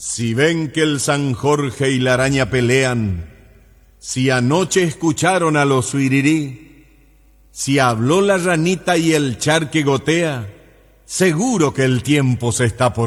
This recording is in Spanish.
Si ven que el San Jorge y la araña pelean, si anoche escucharon a los suirirí, si habló la ranita y el charque gotea, seguro que el tiempo se está por